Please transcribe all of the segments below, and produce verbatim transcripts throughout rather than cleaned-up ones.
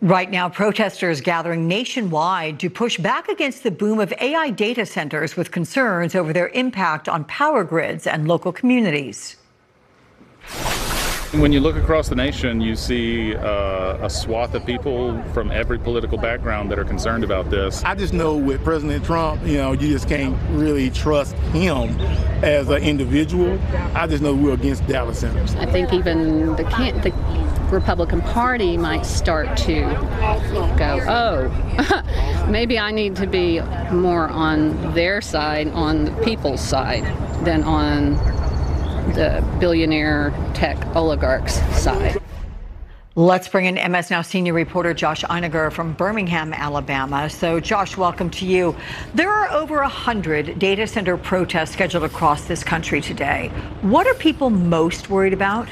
Right now, protesters gathering nationwide to push back against the boom of A I data centers with concerns over their impact on power grids and local communities. When you look across the nation, you see uh, a swath of people from every political background that are concerned about this. I just know with President Trump, you know, you just can't really trust him as an individual. I just know we're against data centers. I think even the, can the Republican Party might start to go, oh, maybe I need to be more on their side, on the people's side, than on the billionaire tech oligarchs' side. Let's bring in M S Now senior reporter Josh Einiger from Birmingham, Alabama. So, Josh, welcome to you. There are over one hundred data center protests scheduled across this country today. What are people most worried about?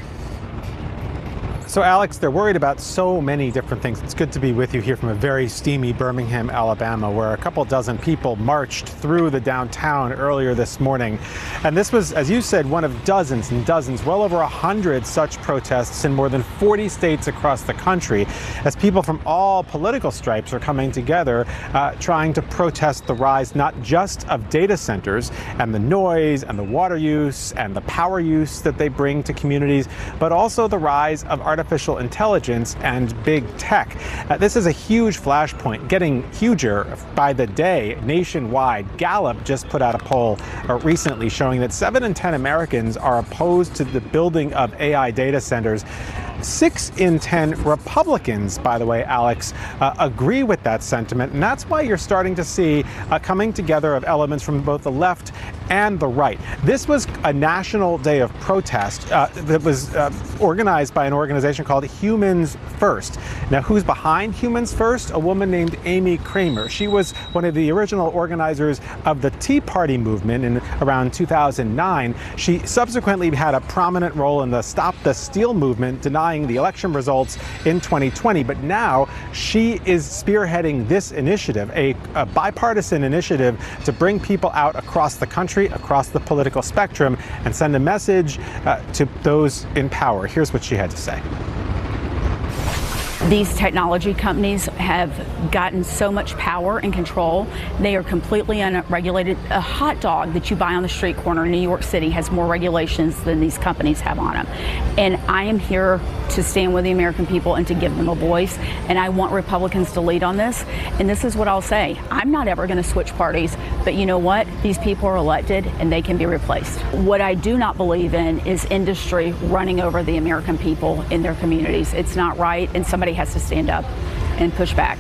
So, Alex, they're worried about so many different things. It's good to be with you here from a very steamy Birmingham, Alabama, where a couple dozen people marched through the downtown earlier this morning. And this was, as you said, one of dozens and dozens, well over one hundred such protests in more than forty states across the country, as people from all political stripes are coming together, uh, trying to protest the rise not just of data centers and the noise and the water use and the power use that they bring to communities, but also the rise of artificial artificial intelligence and big tech. Uh, this is a huge flashpoint, getting huger by the day nationwide. Gallup just put out a poll uh, recently showing that seven in ten Americans are opposed to the building of A I data centers. Six in ten Republicans, by the way, Alex, uh, agree with that sentiment. And that's why you're starting to see a coming together of elements from both the left and the right. This was a national day of protest uh, that was uh, organized by an organization called Humans First. Now, who's behind Humans First? A woman named Amy Kramer. She was one of the original organizers of the Tea Party movement in around two thousand nine. She subsequently had a prominent role in the Stop the Steal movement, denying the election results in twenty twenty. But now she is spearheading this initiative, a, a bipartisan initiative to bring people out across the country, across the political spectrum, and send a message uh, to those in power. Here's what she had to say. These technology companies have gotten so much power and control. They are completely unregulated. A hot dog that you buy on the street corner in New York City has more regulations than these companies have on them. And I am here to stand with the American people and to give them a voice. And I want Republicans to lead on this. And this is what I'll say. I'm not ever going to switch parties. But you know what? These people are elected and they can be replaced. What I do not believe in is industry running over the American people in their communities. It's not right. And somebody has to stand up and push back.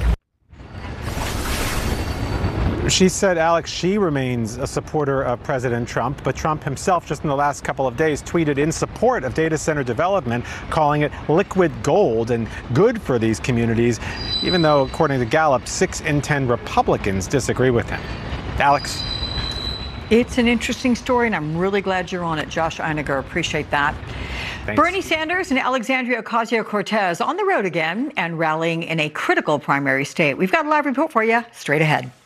She said, Alex, she remains a supporter of President Trump, but Trump himself just in the last couple of days tweeted in support of data center development, calling it liquid gold and good for these communities, even though, according to Gallup, six in ten Republicans disagree with him. Alex. It's an interesting story, and I'm really glad you're on it, Josh Einiger. Appreciate that. Thanks. Bernie Sanders and Alexandria Ocasio-Cortez on the road again and rallying in a critical primary state. We've got a live report for you straight ahead.